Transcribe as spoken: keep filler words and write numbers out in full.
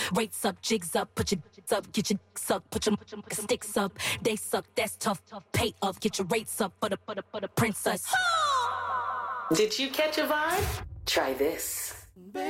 Rates up, jigs up, put your up, get your suck, put your sticks up. They suck, that's tough. Pay up, get your rates up for the for the for the princess. Did you catch a vibe? Try this.